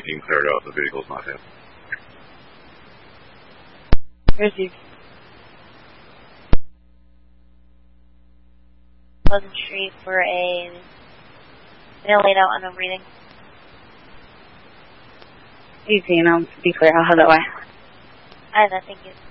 team cleared out. The vehicle's not hit. Received. Pleasant Street for a male laid out on a reading. 18, I'll be clear. I'll head that way. I know, thank you.